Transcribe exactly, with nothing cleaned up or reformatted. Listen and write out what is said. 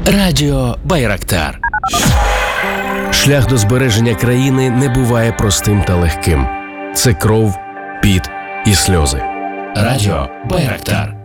Радіо Байрактар. Шлях до збереження країни не буває простим та легким. Це кров, піт і сльози. Радіо Байрактар.